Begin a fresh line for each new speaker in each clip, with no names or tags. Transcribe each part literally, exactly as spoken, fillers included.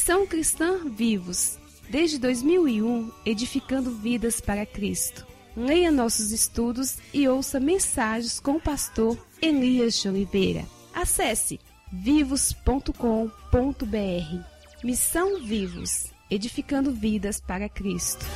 Missão Cristã Vivos, desde dois mil e um, edificando vidas para Cristo. Leia nossos estudos e ouça mensagens com o pastor Elias de Oliveira. Acesse vivos ponto com ponto br. Missão Vivos, edificando vidas para Cristo.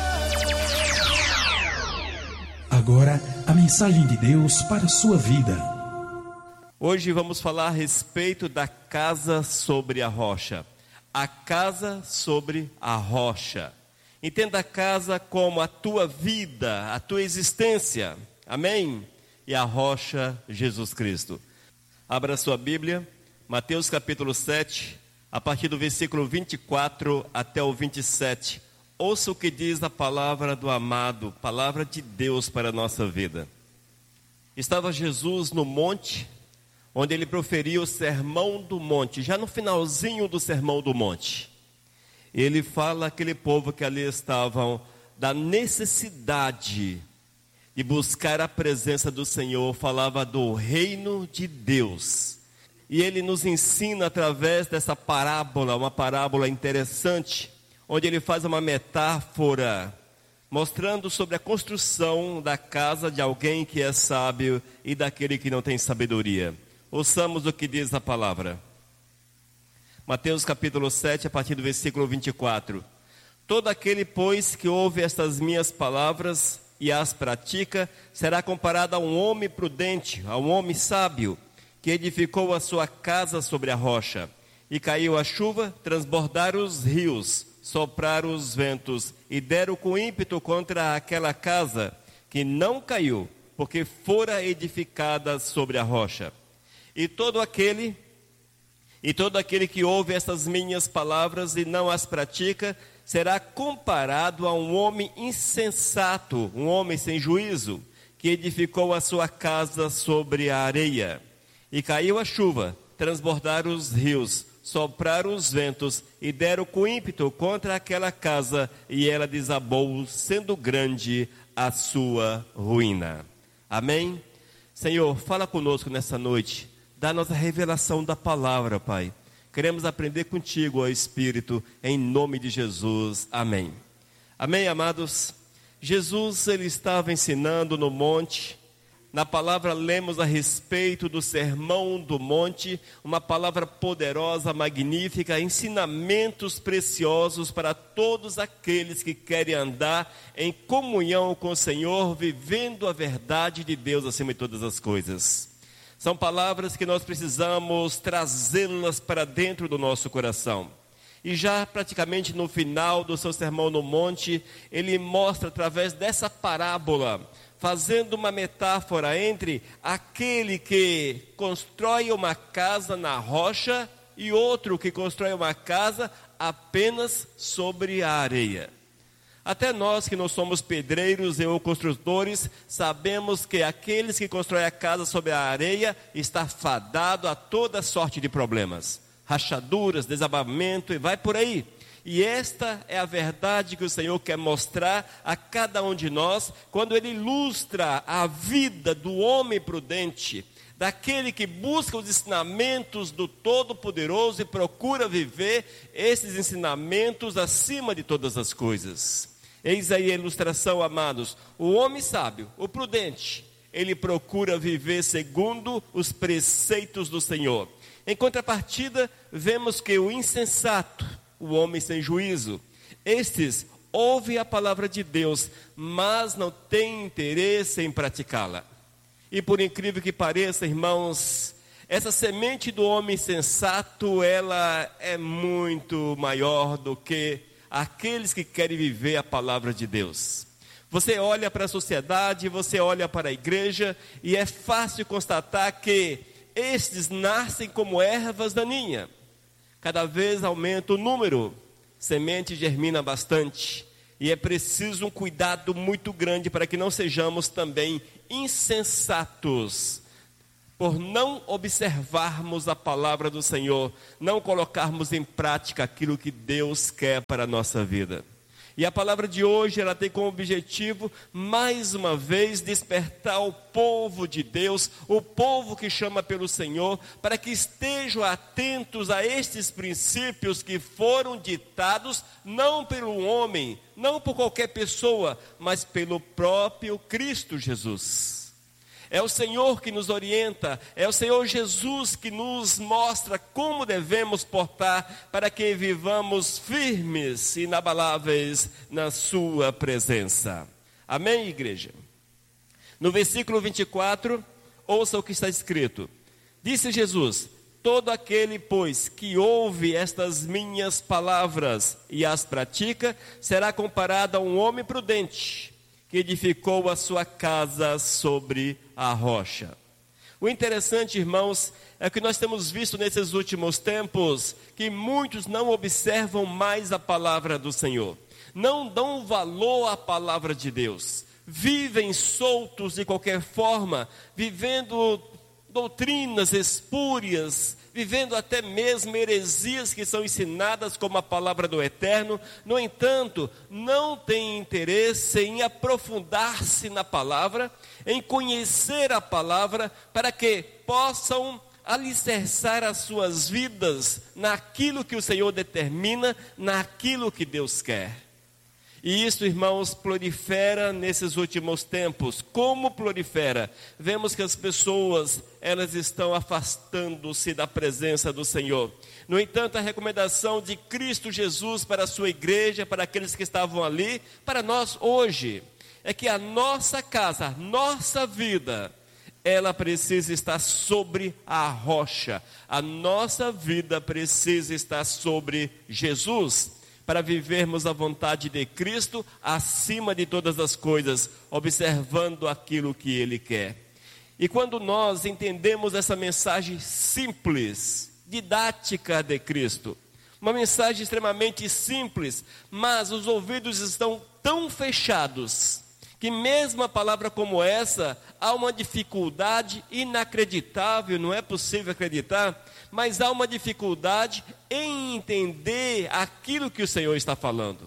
Agora, a mensagem de Deus para a sua vida.
Hoje vamos falar a respeito da casa sobre a rocha. A casa sobre a rocha. Entenda a casa como a tua vida, a tua existência. Amém? E a rocha, Jesus Cristo. Abra sua Bíblia, Mateus capítulo sete, a partir do versículo vinte e quatro até o vinte e sete. Ouça o que diz a palavra do amado, palavra de Deus para a nossa vida. Estava Jesus no monte, onde ele proferiu o sermão do monte, já no finalzinho do sermão do monte. Ele fala àquele povo que ali estavam da necessidade de buscar a presença do Senhor, falava do reino de Deus. E ele nos ensina através dessa parábola, uma parábola interessante, onde ele faz uma metáfora, mostrando sobre a construção da casa de alguém que é sábio e daquele que não tem sabedoria. Ouçamos o que diz a palavra. Mateus capítulo sete, a partir do versículo vinte e quatro. Todo aquele, pois, que ouve estas minhas palavras e as pratica, será comparado a um homem prudente, a um homem sábio, que edificou a sua casa sobre a rocha. E caiu a chuva, transbordaram os rios, sopraram os ventos, e deram com ímpeto contra aquela casa, que não caiu, porque fora edificada sobre a rocha. E todo aquele, e todo aquele que ouve estas minhas palavras e não as pratica, será comparado a um homem insensato, um homem sem juízo, que edificou a sua casa sobre a areia. E caiu a chuva, transbordaram os rios, sopraram os ventos e deram com ímpeto contra aquela casa, e ela desabou, sendo grande a sua ruína. Amém? Senhor, fala conosco nessa noite, dá-nos a revelação da palavra, Pai. Queremos aprender contigo, ó Espírito, em nome de Jesus. Amém. Amém, amados? Jesus, ele estava ensinando no monte. Na palavra lemos a respeito do sermão do monte, uma palavra poderosa, magnífica, ensinamentos preciosos para todos aqueles que querem andar em comunhão com o Senhor, vivendo a verdade de Deus acima de todas as coisas. São palavras que nós precisamos trazê-las para dentro do nosso coração. E já praticamente no final do seu sermão no monte, ele mostra através dessa parábola, fazendo uma metáfora entre aquele que constrói uma casa na rocha e outro que constrói uma casa apenas sobre a areia. Até nós que não somos pedreiros ou construtores, sabemos que aqueles que constroem a casa sobre a areia está fadado a toda sorte de problemas, rachaduras, desabamento e vai por aí. E esta é a verdade que o Senhor quer mostrar a cada um de nós, quando Ele ilustra a vida do homem prudente, daquele que busca os ensinamentos do Todo-Poderoso e procura viver esses ensinamentos acima de todas as coisas. Eis aí a ilustração, amados. O homem sábio, o prudente, ele procura viver segundo os preceitos do Senhor. Em contrapartida, vemos que o insensato, o homem sem juízo, estes ouvem a palavra de Deus, mas não têm interesse em praticá-la. E por incrível que pareça, irmãos, essa semente do homem sensato, ela é muito maior do que aqueles que querem viver a palavra de Deus. Você olha para a sociedade, você olha para a igreja, e é fácil constatar que estes nascem como ervas daninhas. Cada vez aumenta o número, semente germina bastante, e é preciso um cuidado muito grande para que não sejamos também insensatos, por não observarmos a palavra do Senhor, não colocarmos em prática aquilo que Deus quer para a nossa vida. E a palavra de hoje, ela tem como objetivo, mais uma vez, despertar o povo de Deus, o povo que chama pelo Senhor, para que estejam atentos a estes princípios que foram ditados, não pelo homem, não por qualquer pessoa, mas pelo próprio Cristo Jesus. É o Senhor que nos orienta, é o Senhor Jesus que nos mostra como devemos portar para que vivamos firmes e inabaláveis na sua presença. Amém, igreja? No versículo vinte e quatro, ouça o que está escrito. Disse Jesus: todo aquele, pois, que ouve estas minhas palavras e as pratica, será comparado a um homem prudente, que edificou a sua casa sobre a rocha. O interessante, irmãos, é que nós temos visto nesses últimos tempos que muitos não observam mais a palavra do Senhor, não dão valor à palavra de Deus, vivem soltos de qualquer forma, vivendo doutrinas espúrias, vivendo até mesmo heresias que são ensinadas como a palavra do Eterno. No entanto, não tem interesse em aprofundar-se na palavra, em conhecer a palavra, para que possam alicerçar as suas vidas naquilo que o Senhor determina, naquilo que Deus quer. E isso, irmãos, prolifera nesses últimos tempos. Como prolifera? Vemos que as pessoas, elas estão afastando-se da presença do Senhor. No entanto, a recomendação de Cristo Jesus para a sua igreja, para aqueles que estavam ali, para nós hoje, é que a nossa casa, a nossa vida, ela precisa estar sobre a rocha. A nossa vida precisa estar sobre Jesus, para vivermos a vontade de Cristo acima de todas as coisas, observando aquilo que Ele quer. E quando nós entendemos essa mensagem simples, didática de Cristo, uma mensagem extremamente simples, mas os ouvidos estão tão fechados, que mesmo a palavra como essa, há uma dificuldade inacreditável, não é possível acreditar, mas há uma dificuldade em entender aquilo que o Senhor está falando.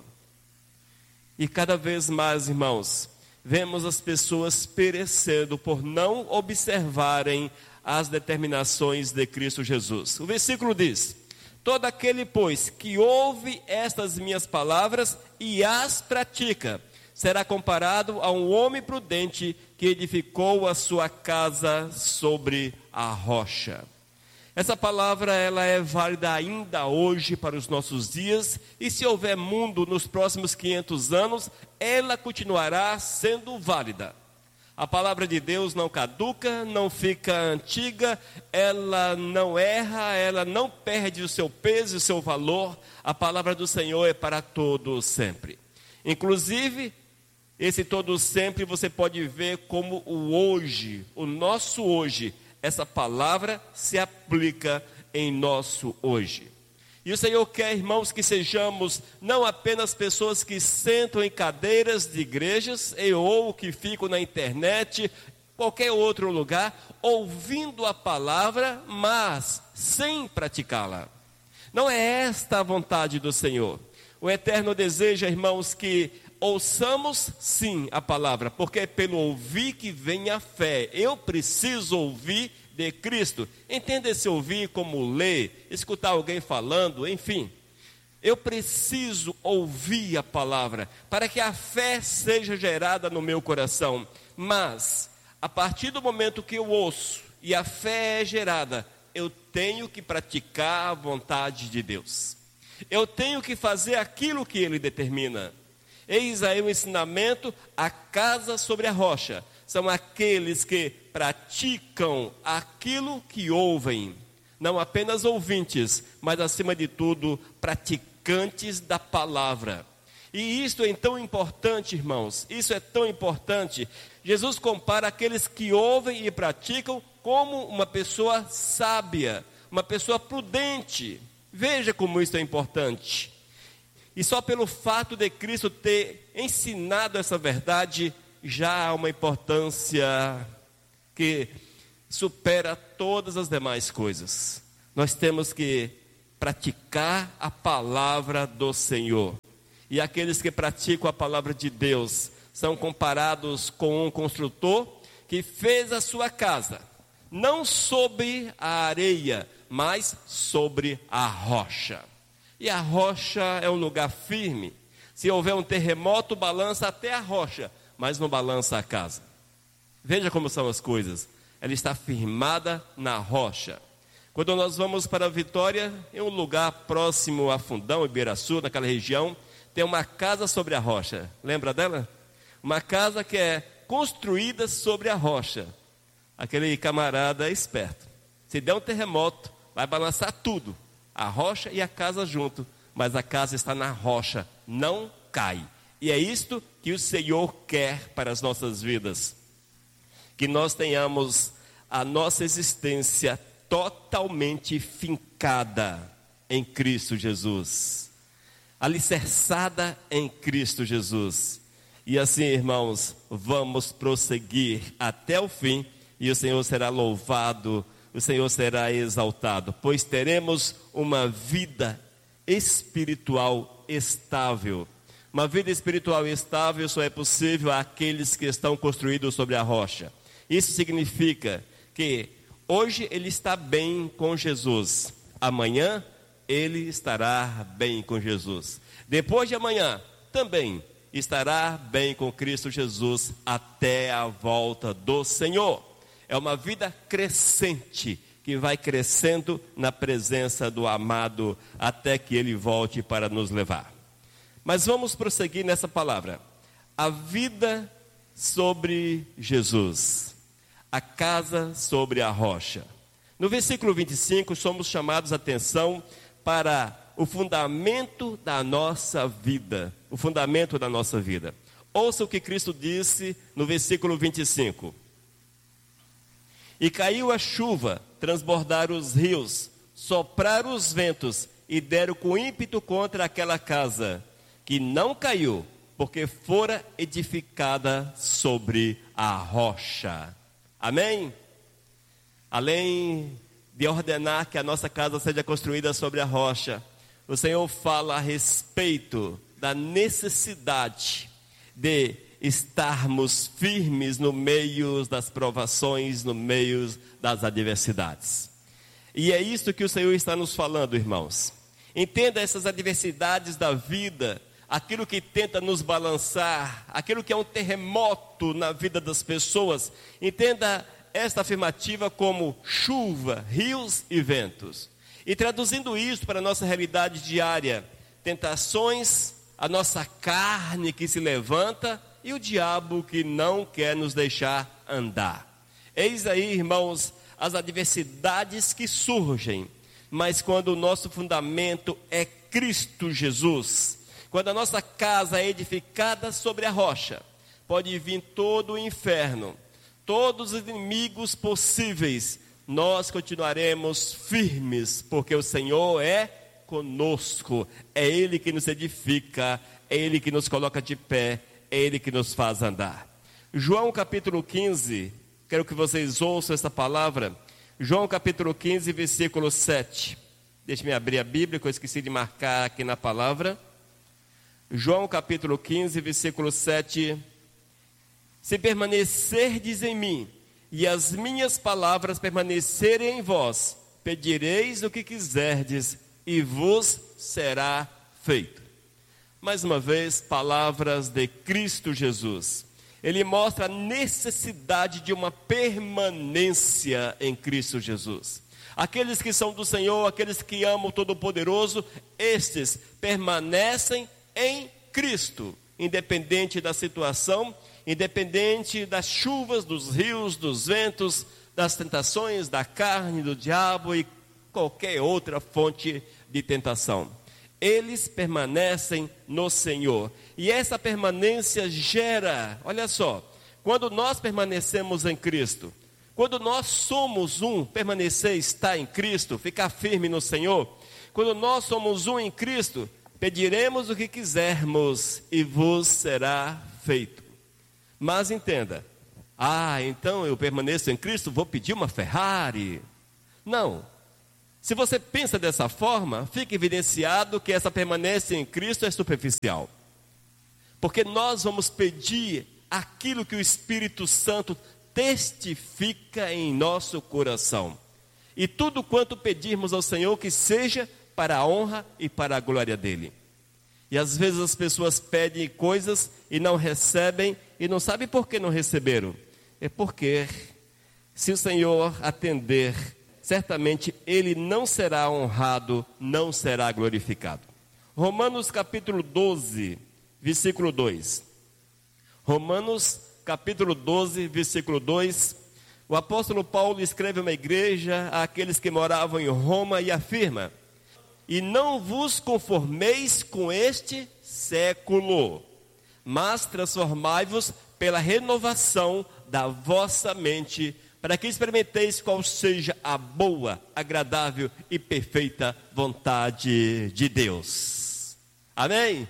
E cada vez mais, irmãos, vemos as pessoas perecendo por não observarem as determinações de Cristo Jesus. O versículo diz: todo aquele, pois, que ouve estas minhas palavras e as pratica, será comparado a um homem prudente que edificou a sua casa sobre a rocha. Essa palavra, ela é válida ainda hoje para os nossos dias, e se houver mundo nos próximos quinhentos anos, ela continuará sendo válida. A palavra de Deus não caduca, não fica antiga, ela não erra, ela não perde o seu peso e o seu valor. A palavra do Senhor é para todo sempre. Inclusive, esse todo sempre você pode ver como o hoje, o nosso hoje. Essa palavra se aplica em nosso hoje. E o Senhor quer, irmãos, que sejamos não apenas pessoas que sentam em cadeiras de igrejas e, ou que ficam na internet, qualquer outro lugar, ouvindo a palavra, mas sem praticá-la. Não é esta a vontade do Senhor. O Eterno deseja, irmãos, que ouçamos sim a palavra, porque é pelo ouvir que vem a fé. Eu preciso ouvir de Cristo. Entenda esse ouvir como ler, escutar alguém falando, enfim. Eu preciso ouvir a palavra para que a fé seja gerada no meu coração. Mas, a partir do momento que eu ouço e a fé é gerada, eu tenho que praticar a vontade de Deus. Eu tenho que fazer aquilo que Ele determina. Eis aí o ensinamento: a casa sobre a rocha. São aqueles que praticam aquilo que ouvem. Não apenas ouvintes, mas acima de tudo, praticantes da palavra. E isso é tão importante, irmãos. Isso é tão importante. Jesus compara aqueles que ouvem e praticam como uma pessoa sábia, uma pessoa prudente. Veja como isso é importante. E só pelo fato de Cristo ter ensinado essa verdade, já há uma importância que supera todas as demais coisas. Nós temos que praticar a palavra do Senhor. e aqueles que praticam a palavra de Deus são comparados com um construtor que fez a sua casa, não sobre a areia, mas sobre a rocha. E a rocha é um lugar firme. Se houver um terremoto, balança até a rocha, mas não balança a casa. Veja como são as coisas. Ela está firmada na rocha. Quando nós vamos para Vitória, em um lugar próximo a Fundão, Ibiraçu, naquela região, tem uma casa sobre a rocha. Lembra dela? Uma casa que é construída sobre a rocha. Aquele camarada é esperto. Se der um terremoto, vai balançar tudo. A rocha e a casa junto. Mas a casa está na rocha, não cai. E é isto que o Senhor quer para as nossas vidas. Que nós tenhamos a nossa existência totalmente fincada em Cristo Jesus. Alicerçada em Cristo Jesus. E assim, irmãos, vamos prosseguir até o fim. E o Senhor será louvado, o Senhor será exaltado. Pois teremos uma vida espiritual estável. Uma vida espiritual estável só é possível àqueles que estão construídos sobre a rocha. Isso significa que hoje ele está bem com Jesus. Amanhã ele estará bem com Jesus. Depois de amanhã também estará bem com Cristo Jesus até a volta do Senhor. É uma vida crescente que vai crescendo na presença do amado até que ele volte para nos levar. Mas vamos prosseguir nessa palavra. A vida sobre Jesus. A casa sobre a rocha. No versículo vinte e cinco, somos chamados a atenção para o fundamento da nossa vida. O fundamento da nossa vida. Ouça o que Cristo disse no versículo vinte e cinco. E caiu a chuva, transbordaram os rios, sopraram os ventos e deram com ímpeto contra aquela casa, que não caiu, porque fora edificada sobre a rocha. Amém? Além de ordenar que a nossa casa seja construída sobre a rocha, o Senhor fala a respeito da necessidade de estarmos firmes no meio das provações, no meio das adversidades. E é isso que o Senhor está nos falando, irmãos. Entenda essas adversidades da vida, aquilo que tenta nos balançar, aquilo que é um terremoto na vida das pessoas. Entenda esta afirmativa como chuva, rios e ventos. E traduzindo isso para a nossa realidade diária, tentações, a nossa carne que se levanta e o diabo que não quer nos deixar andar. Eis aí, irmãos, as adversidades que surgem, mas quando o nosso fundamento é Cristo Jesus, quando a nossa casa é edificada sobre a rocha, pode vir todo o inferno, todos os inimigos possíveis, nós continuaremos firmes, porque o Senhor é conosco, é Ele que nos edifica, é Ele que nos coloca de pé, é Ele que nos faz andar. João capítulo quinze, quero que vocês ouçam essa palavra. João capítulo quinze, versículo sete. Deixe-me abrir a Bíblia, que eu esqueci de marcar aqui na palavra. João capítulo quinze, versículo sete. Se permanecerdes em mim, e as minhas palavras permanecerem em vós, pedireis o que quiserdes, e vos será feito. Mais uma vez, palavras de Cristo Jesus. Ele mostra a necessidade de uma permanência em Cristo Jesus. Aqueles que são do Senhor, aqueles que amam o Todo-Poderoso, estes permanecem em Cristo, independente da situação, independente das chuvas, dos rios, dos ventos, das tentações, da carne, do diabo e qualquer outra fonte de tentação. Eles permanecem no Senhor. E essa permanência gera, olha só, quando nós permanecemos em Cristo, quando nós somos um, permanecer está em Cristo, ficar firme no Senhor. Quando nós somos um em Cristo, pediremos o que quisermos e vos será feito. Mas entenda, ah, então eu permaneço em Cristo, vou pedir uma Ferrari. Não. Se você pensa dessa forma, fica evidenciado que essa permanência em Cristo é superficial. porque nós vamos pedir aquilo que o Espírito Santo testifica em nosso coração. E tudo quanto pedirmos ao Senhor, que seja para a honra e para a glória dEle. E às vezes as pessoas pedem coisas e não recebem, e não sabem por que não receberam. É porque, se o Senhor atender, certamente Ele não será honrado, não será glorificado. Romanos capítulo doze, versículo dois. Romanos capítulo doze, versículo dois. O apóstolo Paulo escreve uma igreja àqueles que moravam em Roma e afirma: e não vos conformeis com este século, mas transformai-vos pela renovação da vossa mente, para que experimenteis qual seja a boa, agradável e perfeita vontade de Deus. Amém?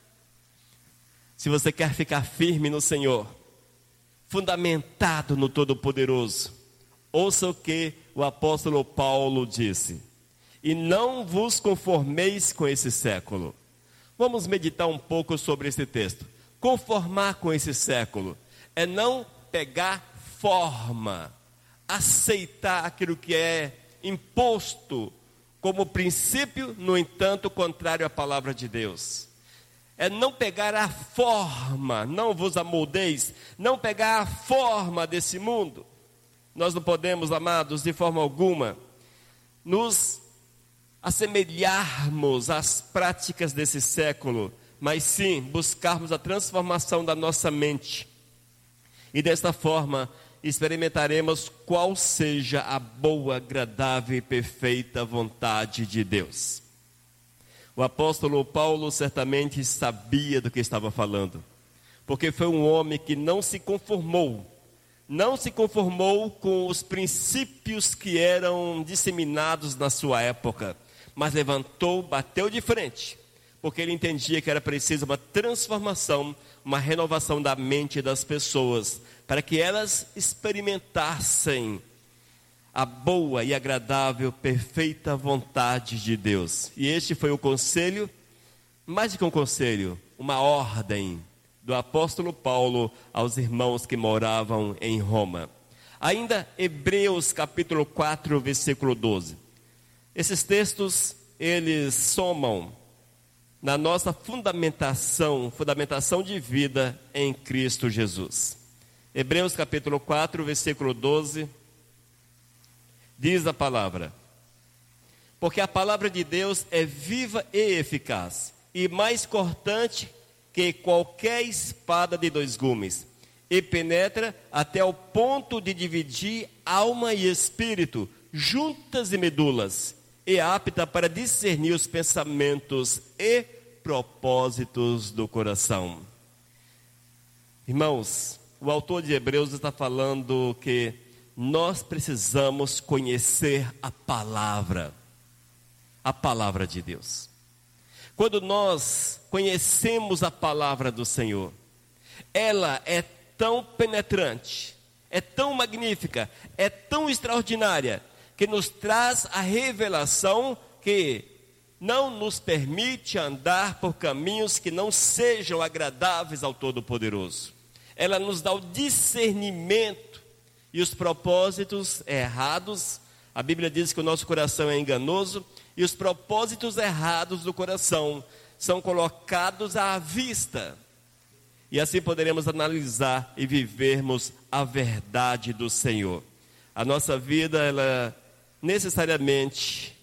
Se você quer ficar firme no Senhor, fundamentado no Todo-Poderoso, ouça o que o apóstolo Paulo disse: e não vos conformeis com esse século. Vamos meditar um pouco sobre esse texto. Conformar com esse século é não pegar forma, aceitar aquilo que é imposto como princípio, no entanto, contrário à palavra de Deus. É não pegar a forma, não vos amoldeis, não pegar a forma desse mundo. Nós não podemos, amados, de forma alguma, nos assemelharmos às práticas desse século, mas sim buscarmos a transformação da nossa mente. E desta forma experimentaremos qual seja a boa, agradável e perfeita vontade de Deus. O apóstolo Paulo certamente sabia do que estava falando, porque foi um homem que não se conformou, não se conformou com os princípios que eram disseminados na sua época, mas levantou, bateu de frente, porque ele entendia que era preciso uma transformação, uma renovação da mente das pessoas, para que elas experimentassem a boa e agradável, perfeita vontade de Deus. E este foi o conselho, mais do que um conselho, uma ordem do apóstolo Paulo aos irmãos que moravam em Roma. Ainda Hebreus capítulo quatro, versículo doze. Esses textos, eles somam na nossa fundamentação, fundamentação de vida em Cristo Jesus. Hebreus capítulo quatro, versículo doze, diz a palavra: porque a palavra de Deus é viva e eficaz, e mais cortante que qualquer espada de dois gumes, e penetra até o ponto de dividir alma e espírito, juntas e medulas, e apta para discernir os pensamentos e propósitos do coração. Irmãos, o autor de Hebreus está falando que nós precisamos conhecer a palavra, a palavra de Deus. Quando nós conhecemos a palavra do Senhor, ela é tão penetrante, é tão magnífica, é tão extraordinária, que nos traz a revelação que não nos permite andar por caminhos que não sejam agradáveis ao Todo-Poderoso. Ela nos dá o discernimento e os propósitos errados. A Bíblia diz que o nosso coração é enganoso, e os propósitos errados do coração são colocados à vista. E assim poderemos analisar e vivermos a verdade do Senhor. A nossa vida, ela necessariamente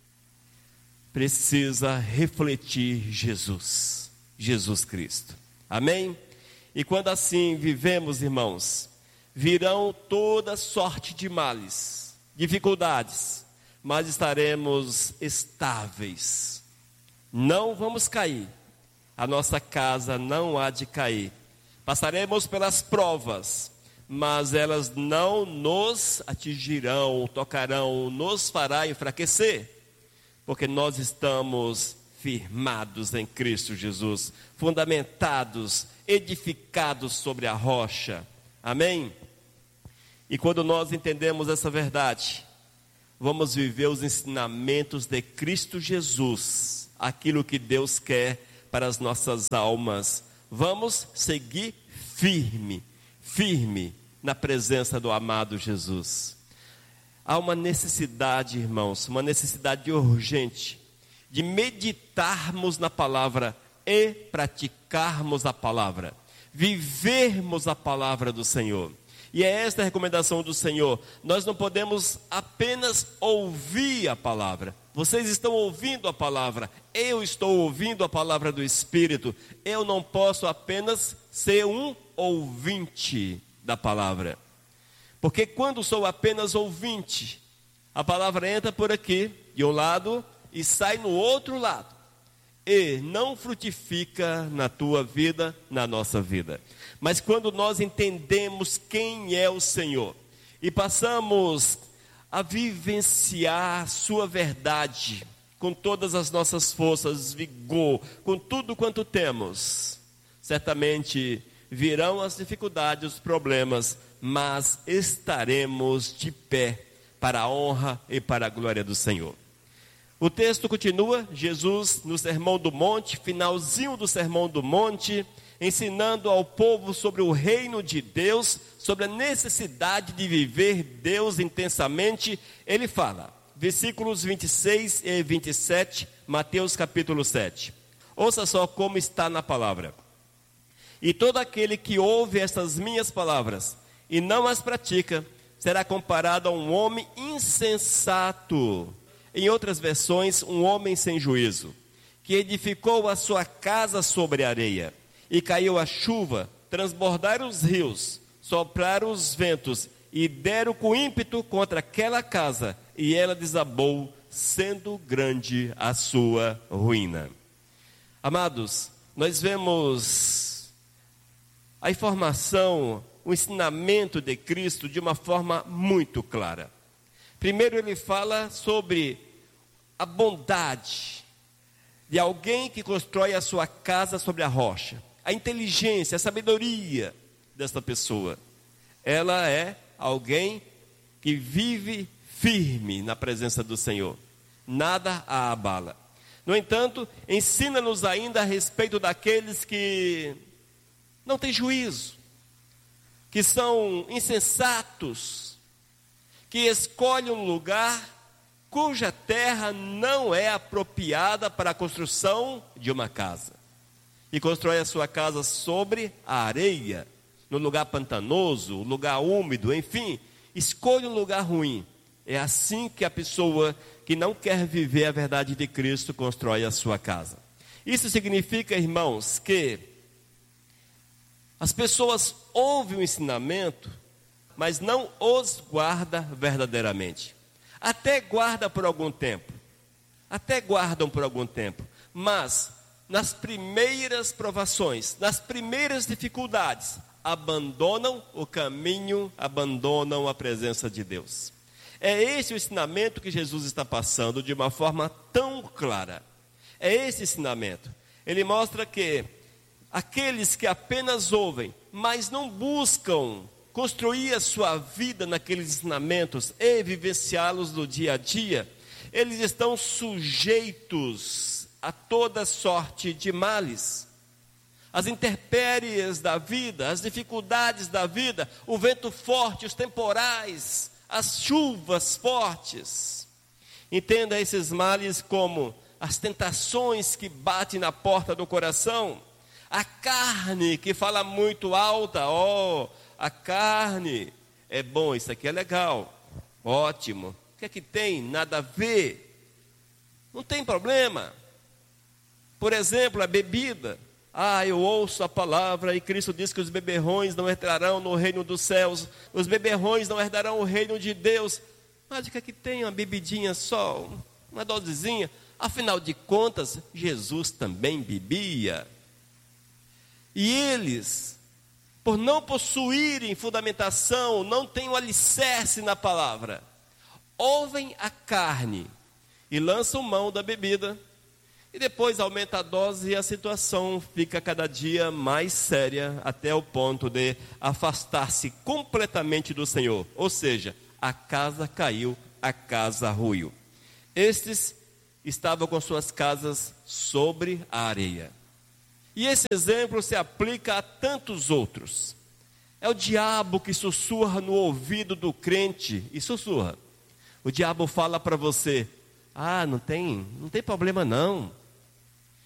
precisa refletir Jesus, Jesus Cristo. Amém? E quando assim vivemos, irmãos, virão toda sorte de males, dificuldades, mas estaremos estáveis. Não vamos cair. A nossa casa não há de cair. Passaremos pelas provas, mas elas não nos atingirão, tocarão, nos fará enfraquecer, porque nós estamos firmados em Cristo Jesus, fundamentados, edificados sobre a rocha. Amém? E quando nós entendemos essa verdade, vamos viver os ensinamentos de Cristo Jesus, aquilo que Deus quer para as nossas almas. vamos seguir firme, firme na presença do amado Jesus. Há uma necessidade, irmãos, uma necessidade urgente de meditarmos na palavra e praticarmos a palavra, vivermos a palavra do Senhor. E é esta a recomendação do Senhor. Nós não podemos apenas ouvir a palavra. Vocês estão ouvindo a palavra, eu estou ouvindo a palavra do Espírito. Eu não posso apenas ser um ouvinte da palavra. Porque quando sou apenas ouvinte, a palavra entra por aqui, de um lado, e sai no outro lado. E não frutifica na tua vida, na nossa vida. Mas quando nós entendemos quem é o Senhor e passamos a vivenciar sua verdade com todas as nossas forças, vigor, com tudo quanto temos, certamente virão as dificuldades, os problemas, mas estaremos de pé para a honra e para a glória do Senhor. O texto continua, Jesus no Sermão do Monte, finalzinho do Sermão do Monte, ensinando ao povo sobre o reino de Deus, sobre a necessidade de viver Deus intensamente. Ele fala, versículos vinte e seis e vinte e sete, Mateus capítulo sete. Ouça só como está na palavra. E todo aquele que ouve estas minhas palavras e não as pratica, será comparado a um homem insensato. Em outras versões, um homem sem juízo, que edificou a sua casa sobre a areia, e caiu a chuva, transbordaram os rios, sopraram os ventos, e deram com ímpeto contra aquela casa, e ela desabou, sendo grande a sua ruína. Amados, nós vemos a informação, o ensinamento de Cristo de uma forma muito clara. Primeiro ele fala sobre a bondade de alguém que constrói a sua casa sobre a rocha. A inteligência, a sabedoria desta pessoa. Ela é alguém que vive firme na presença do Senhor. Nada a abala. No entanto, ensina-nos ainda a respeito daqueles que não têm juízo, que são insensatos, que escolhe um lugar cuja terra não é apropriada para a construção de uma casa. E constrói a sua casa sobre a areia, no lugar pantanoso, lugar úmido, enfim, escolhe um lugar ruim. É assim que a pessoa que não quer viver a verdade de Cristo constrói a sua casa. Isso significa, irmãos, que as pessoas ouvem o ensinamento, mas não os guarda verdadeiramente. Até guarda por algum tempo. Até guardam por algum tempo. Mas, nas primeiras provações, nas primeiras dificuldades, abandonam o caminho, abandonam a presença de Deus. É esse o ensinamento que Jesus está passando de uma forma tão clara. É esse ensinamento. Ele mostra que aqueles que apenas ouvem, mas não buscam construir a sua vida naqueles ensinamentos e vivenciá-los no dia a dia, eles estão sujeitos a toda sorte de males. As intempéries da vida, as dificuldades da vida, o vento forte, os temporais, as chuvas fortes. Entenda esses males como as tentações que batem na porta do coração, a carne que fala muito alta, ó, oh, a carne é bom, isso aqui é legal, ótimo. O que é que tem? Nada a ver. Não tem problema. Por exemplo, a bebida. Ah, eu ouço a palavra e Cristo diz que os beberrões não entrarão no reino dos céus. Os beberrões não herdarão o reino de Deus. Mas o que é que tem? Uma bebidinha só, uma dosezinha. Afinal de contas, Jesus também bebia. E eles, por não possuírem fundamentação, não têm o alicerce na palavra, ouvem a carne e lançam mão da bebida, e depois aumenta a dose e a situação fica cada dia mais séria, até o ponto de afastar-se completamente do Senhor. Ou seja, a casa caiu, a casa ruiu. Estes estavam com suas casas sobre a areia. E esse exemplo se aplica a tantos outros. É o diabo que sussurra no ouvido do crente, e sussurra. O diabo fala para você: ah, não tem, não tem problema não.